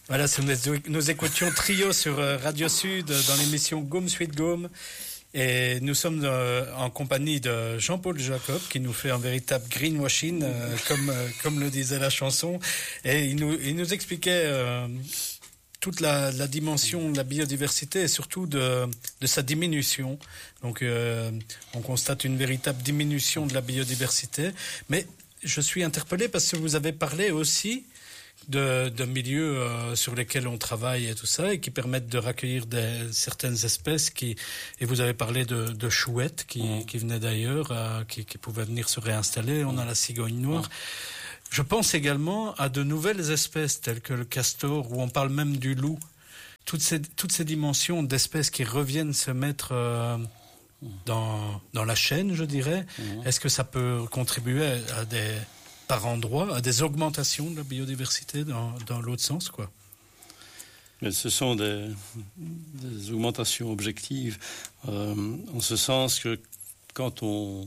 Voilà, nous écoutions Trio sur Radio Sud dans l'émission Gaume Suite Gaume. Et nous sommes en compagnie de Jean-Paul Jacob qui nous fait un véritable greenwashing, comme le disait la chanson. Et il nous expliquait toute la dimension de la biodiversité et surtout de sa diminution. Donc on constate une véritable diminution de la biodiversité. Mais je suis interpellé parce que vous avez parlé aussi de milieux sur lesquels on travaille et tout ça, et qui permettent de recueillir certaines espèces et vous avez parlé de chouettes qui venaient d'ailleurs, qui pouvaient venir se réinstaller. On a la cigogne noire. Je pense également à de nouvelles espèces telles que le castor, où on parle même du loup. Toutes ces dimensions d'espèces qui reviennent se mettre dans la chaîne, je dirais. Est-ce que ça peut contribuer par endroits, à des augmentations de la biodiversité dans l'autre sens, quoi? Mais ce sont des augmentations objectives, en ce sens que quand on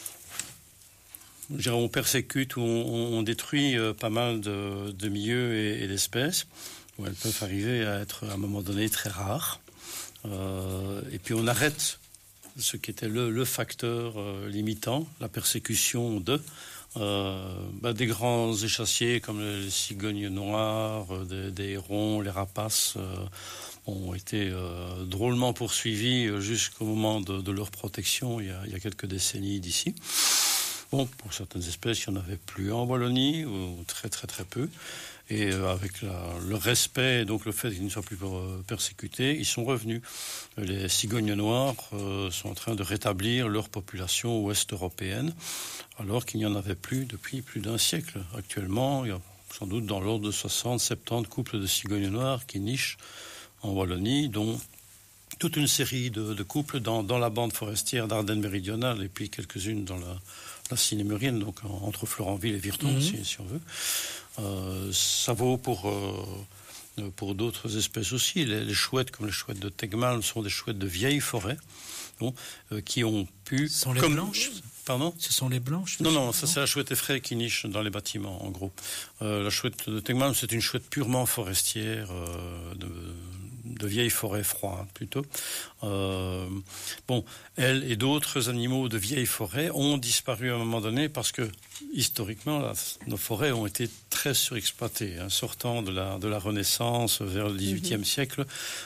persécute ou on détruit pas mal de milieux et d'espèces, où elles peuvent arriver à être à un moment donné très rares, et puis on arrête ce qui était le facteur limitant, la persécution des grands échassiers comme les cigognes noires, des hérons, les rapaces ont été drôlement poursuivis jusqu'au moment de leur protection il y a quelques décennies d'ici. Bon, pour certaines espèces, il n'y en avait plus en Wallonie, ou très très très peu. Et avec le respect, donc le fait qu'ils ne soient plus persécutés, ils sont revenus. Les cigognes noires sont en train de rétablir leur population ouest européenne, alors qu'il n'y en avait plus depuis plus d'un siècle. Actuellement, il y a sans doute dans l'ordre de 60-70 couples de cigognes noires qui nichent en Wallonie, dont toute une série de couples dans la bande forestière d'Ardennes méridionale, et puis quelques-unes dans la Sinémurienne, donc entre Florenville et Virton, si on veut. Ça vaut pour d'autres espèces aussi. Les chouettes, comme les chouettes de Tegmal, sont des chouettes de vieilles forêts, qui ont pu... Ce sont les blanches? Pardon? Ce sont les blanches? Non, ça c'est la chouette effraie qui niche dans les bâtiments, en gros. La chouette de Tegmal, c'est une chouette purement forestière, de vieilles forêts froides, plutôt. Elle et d'autres animaux de vieilles forêts ont disparu à un moment donné parce que, historiquement, nos forêts ont été très surexploitées. Sortant de la Renaissance vers le XVIIIe siècle,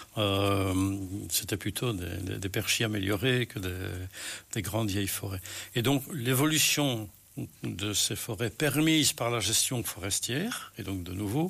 c'était plutôt des perchis améliorés que des grandes vieilles forêts. Et donc, l'évolution de ces forêts permise par la gestion forestière, et donc de nouveau,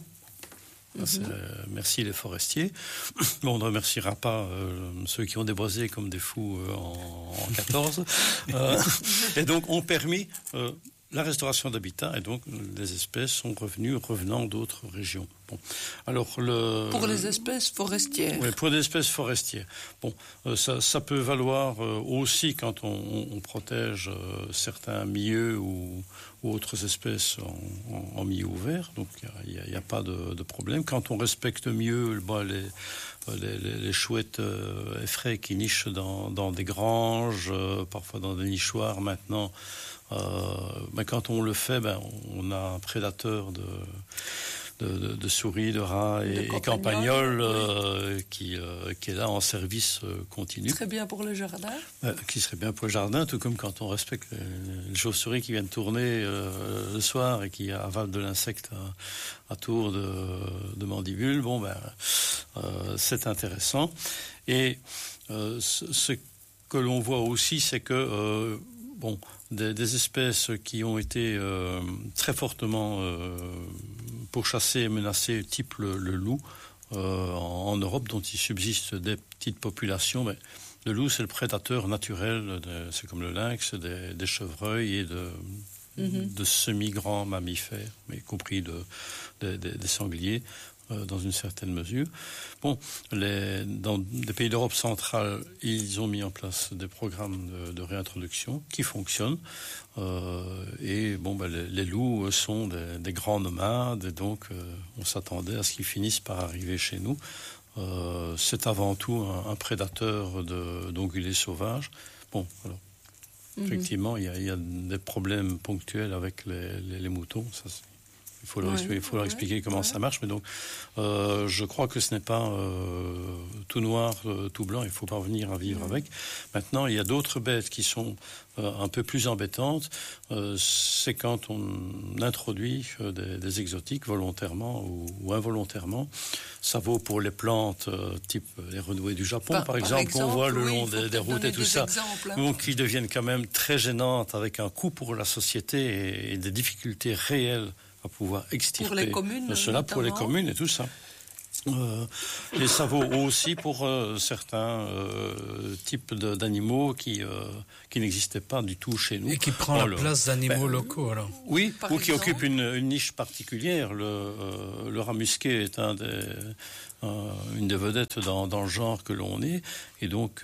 merci les forestiers. On ne remerciera pas ceux qui ont déboisé comme des fous en 14. Et donc ont permis la restauration d'habitat, et donc les espèces sont revenant d'autres régions. Bon. Alors pour les espèces forestières. Oui, pour les espèces forestières. Bon, ça peut valoir aussi quand on protège certains milieux ou autres espèces en milieu ouvert. Donc il n'y a pas de problème. Quand on respecte mieux les chouettes effraies qui nichent dans des granges, parfois dans des nichoirs maintenant. Quand on le fait, on a un prédateur de souris, de rats et campagnols qui est là en service continu. Très bien pour le jardin. Qui serait bien pour le jardin, tout comme quand on respecte les chauves-souris qui viennent tourner le soir et qui avalent de l'insecte à tour de mandibule. C'est intéressant. Et ce que l'on voit aussi, c'est que des espèces qui ont été très fortement pourchassées et menacées, type le loup, en Europe, dont il subsiste des petites populations. Le loup, c'est le prédateur naturel, c'est comme le lynx, des chevreuils et de semi-grands mammifères, y compris des sangliers. Dans une certaine mesure. Dans des pays d'Europe centrale, ils ont mis en place des programmes de réintroduction qui fonctionnent. Les loups sont des grands nomades, et donc on s'attendait à ce qu'ils finissent par arriver chez nous. C'est avant tout un prédateur d'ongulés sauvages. Effectivement, il y a des problèmes ponctuels avec les moutons, ça Il faut leur expliquer comment ça marche. Mais donc, je crois que ce n'est pas tout noir, tout blanc. Il faut parvenir à vivre avec. Maintenant, il y a d'autres bêtes qui sont un peu plus embêtantes. C'est quand on introduit des exotiques volontairement ou involontairement. Ça vaut pour les plantes type les renouées du Japon, par exemple, qu'on voit le long des routes et tout ça, donc qui deviennent quand même très gênantes avec un coût pour la société et des difficultés réelles à pouvoir extirper pour les communes, cela pour les communes et tout ça. Et ça vaut aussi pour certains types d'animaux qui n'existaient pas du tout chez nous. Et qui prend la place d'animaux locaux, alors. Oui, ou qui occupent une niche particulière. Le rat musqué est une des vedettes dans le genre que l'on est. Et donc,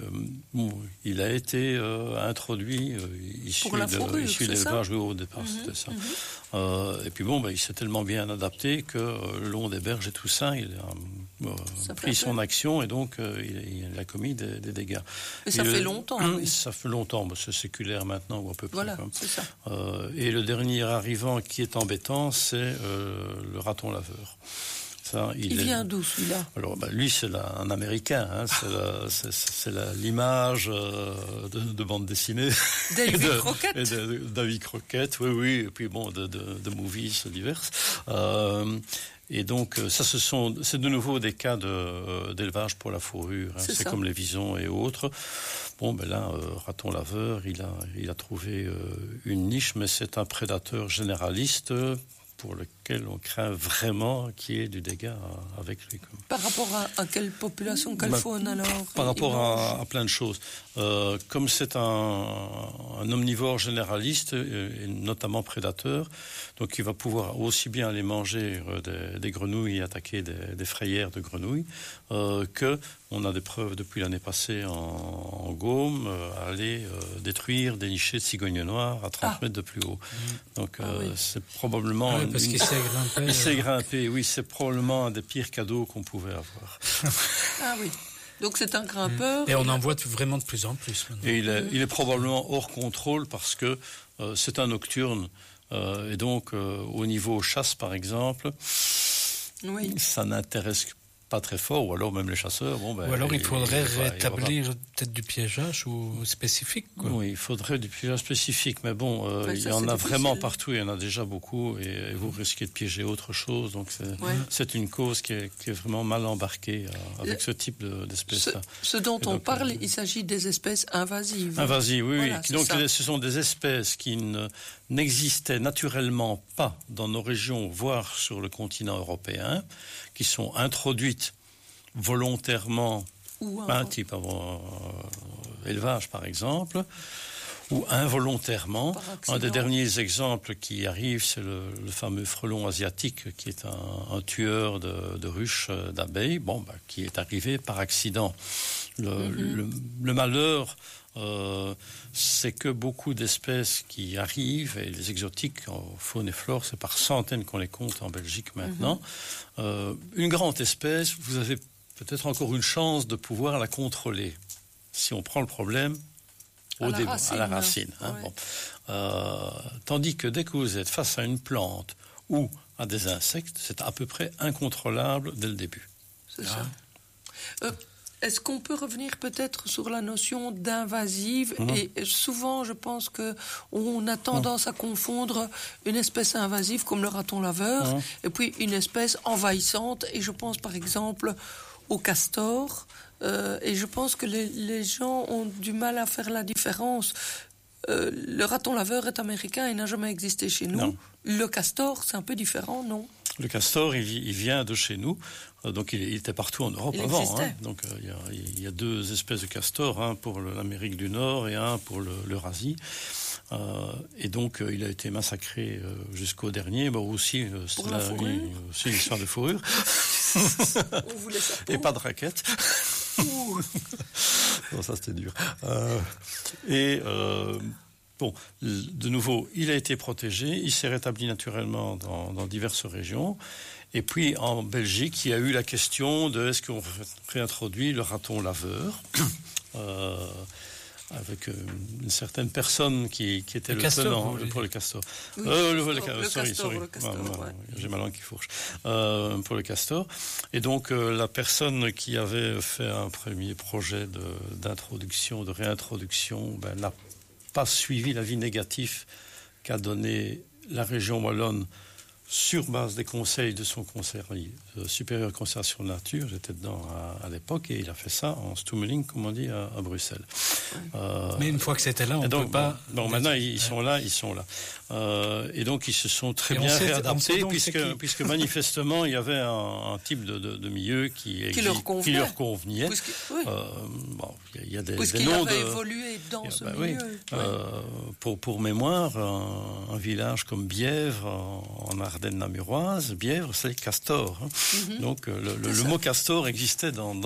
il a été introduit issu de l'élevage au départ, c'était ça. Et puis il s'est tellement bien adapté que le long des berges et tout ça, il a pris son action et donc il a commis des dégâts. Et ça fait longtemps. Oui. Ça fait longtemps, c'est séculaire maintenant ou à peu près. Voilà, c'est ça. Et le dernier arrivant qui est embêtant, c'est le raton laveur. Ça, il vient d'où celui-là? Alors, lui, c'est un Américain. Hein, c'est l'image de bande dessinée. Davy Crockett. Davy Crockett, oui. Et puis de movies diverses. Et donc, ça, c'est de nouveau des cas d'élevage pour la fourrure. Hein, c'est comme les visons et autres. Là, raton laveur, il a trouvé une niche, mais c'est un prédateur généraliste pour lequel on craint vraiment qu'il y ait du dégât avec lui. Par rapport à quelle population, quelle faune alors? Par rapport à plein de choses. Comme c'est un omnivore généraliste, et notamment prédateur, donc il va pouvoir aussi bien aller manger des grenouilles et attaquer des frayères de grenouilles, que on a des preuves depuis l'année passée en Gaume, aller détruire des nichés de cigognes noires à 30 mètres de plus haut. Donc c'est probablement... parce qu'il sait grimper. Il sait grimper, oui, c'est probablement un des pires cadeaux qu'on pouvait avoir. Ah oui. Donc c'est un grimpeur. Et on en voit vraiment de plus en plus maintenant. Et il est probablement hors contrôle parce que c'est un nocturne. Et donc, au niveau chasse, par exemple, ça n'intéresse pas très fort, ou alors même les chasseurs. Ou alors il faudrait rétablir peut-être du piégeage ou spécifique, quoi. Oui, il faudrait du piégeage spécifique, mais il y en a vraiment partout, il y en a déjà beaucoup, et vous risquez de piéger autre chose, donc c'est une cause qui est vraiment mal embarquée avec ce type d'espèces-là. Ce dont on parle, il s'agit des espèces invasives. Invasives, oui. Donc ce sont des espèces qui n'existaient naturellement pas dans nos régions, voire sur le continent européen, qui sont introduites volontairement, type élevage par exemple, ou involontairement. Un des derniers exemples qui arrive, c'est le fameux frelon asiatique, qui est un tueur de ruches d'abeilles, qui est arrivé par accident. Le malheur, c'est que beaucoup d'espèces qui arrivent, et les exotiques en faune et flore, c'est par centaines qu'on les compte en Belgique maintenant. Une grande espèce, vous avez peut-être encore une chance de pouvoir la contrôler, si on prend le problème à la racine. Tandis que dès que vous êtes face à une plante ou à des insectes, c'est à peu près incontrôlable dès le début. C'est ça. Est-ce qu'on peut revenir peut-être sur la notion d'invasive? Et souvent, je pense qu'on a tendance à confondre une espèce invasive comme le raton laveur et puis une espèce envahissante. Et je pense par exemple au castor. Et je pense que les gens ont du mal à faire la différence. Le raton laveur est américain, il n'a jamais existé chez nous. Non. Le castor, c'est un peu différent, non? Le castor, il vient de chez nous. Donc il était partout en Europe avant. Donc il y a deux espèces de castors, un pour l'Amérique du Nord et un pour l'Eurasie. Et donc il a été massacré jusqu'au dernier. Aussi, c'est une histoire de fourrure. On voulait sa peau. Et pas de raquette. Non, ça c'était dur. De nouveau, il a été protégé, il s'est rétabli naturellement dans diverses régions. Et puis, en Belgique, il y a eu la question de est-ce qu'on réintroduit le raton laveur avec une certaine personne qui était le tenant pour le castor. Oui, Sorry. J'ai ma langue qui fourche. Pour le castor. Et donc, la personne qui avait fait un premier projet d'introduction, de réintroduction, n'a pas suivi l'avis négatif qu'a donné la région wallonne sur base des conseils de son conseil supérieur de conservation de nature. J'étais dedans à l'époque et il a fait ça en stummeling, comme on dit, à Bruxelles. Mais une fois que c'était là, on ne peut pas... Bon, maintenant, ils sont là. Et donc, ils se sont très bien réadaptés, puisque manifestement, il y avait un type de milieu qui leur convenait. Il y a des noms évolué dans ce milieu. Pour mémoire, un village comme Bièvre, en Ardennes namuroise, Bièvre, c'est castor. Donc, le mot castor existait dans